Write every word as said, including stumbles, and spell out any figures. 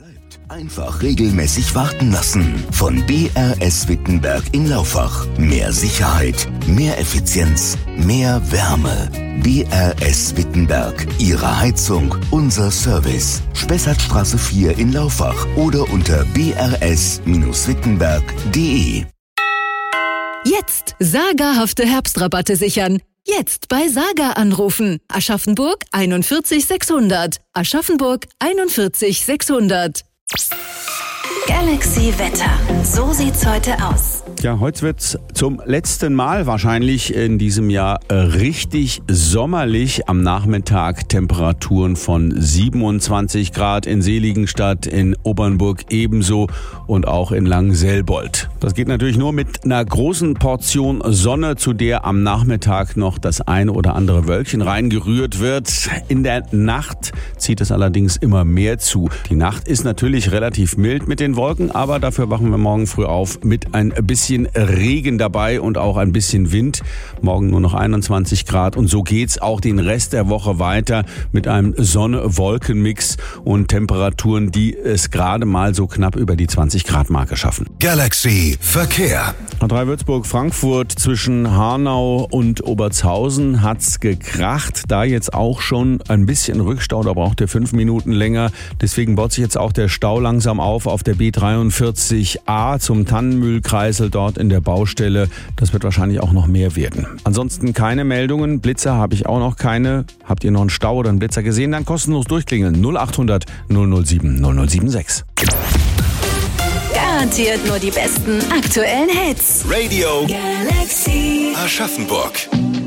bleibt. Einfach regelmäßig warten lassen. Von B R S Wittenberg in Laufach. Mehr Sicherheit, mehr Effizienz, mehr Wärme. B R S Wittenberg. Ihre Heizung, unser Service. Spessartstraße vier in Laufach oder unter b r s wittenberg punkt d e. Jetzt sagerhafte Herbstrabatte sichern. Jetzt bei Saga anrufen. Aschaffenburg einundvierzig sechshundert. Aschaffenburg einundvierzig sechshundert. Galaxy Wetter. So sieht's heute aus. Ja, heute wird's zum letzten Mal wahrscheinlich in diesem Jahr richtig sommerlich. Am Nachmittag Temperaturen von siebenundzwanzig Grad in Seligenstadt, in Obernburg ebenso und auch in Langselbold. Das geht natürlich nur mit einer großen Portion Sonne, zu der am Nachmittag noch das ein oder andere Wölkchen reingerührt wird. In der Nacht zieht es allerdings immer mehr zu. Die Nacht ist natürlich relativ mild mit den Wolken, aber dafür wachen wir morgen früh auf mit ein bisschen Regen dabei und auch ein bisschen Wind. Morgen nur noch einundzwanzig Grad und so geht's auch den Rest der Woche weiter mit einem Sonne-Wolken-Mix und Temperaturen, die es gerade mal so knapp über die zwanzig Grad Marke schaffen. Galaxy Verkehr. A drei Würzburg-Frankfurt zwischen Hanau und Obertshausen hat's gekracht. Da jetzt auch schon ein bisschen Rückstau, da braucht ihr fünf Minuten länger. Deswegen baut sich jetzt auch der Stau langsam auf auf der B dreiundvierzig A zum Tannenmühlkreisel dort in der Baustelle. Das wird wahrscheinlich auch noch mehr werden. Ansonsten keine Meldungen. Blitzer habe ich auch noch keine. Habt ihr noch einen Stau oder einen Blitzer gesehen? Dann kostenlos durchklingeln. null achthundert null null sieben null null sieben sechs. Garantiert nur die besten aktuellen Hits. Radio Galaxy Aschaffenburg.